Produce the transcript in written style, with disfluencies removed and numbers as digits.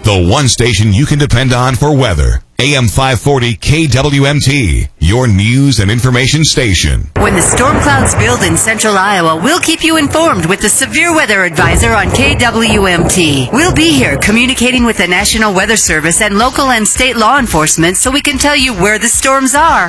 The one station you can depend on for weather. AM 540 KWMT, your news and information station. When the storm clouds build in central Iowa, we'll keep you informed with the Severe Weather Advisor on KWMT. We'll be here communicating with the National Weather Service and local and state law enforcement so we can tell you where the storms are,